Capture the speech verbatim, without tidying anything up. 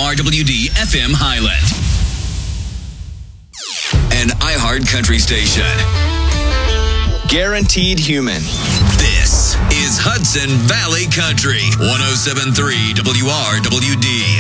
R W D F M Highland. An iHeart Country station. Guaranteed human. This is Hudson Valley Country. one oh seven point three W R W D.